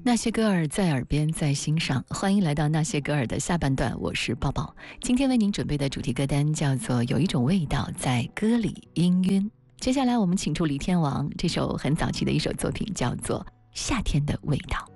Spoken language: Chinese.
那些歌儿在耳边，在心上。欢迎来到那些歌儿的下半段，我是抱抱。今天为您准备的主题歌单叫做《有一种味道在歌里氤氲》。接下来我们请出黎天王，这首很早期的一首作品叫做《夏天的味道》。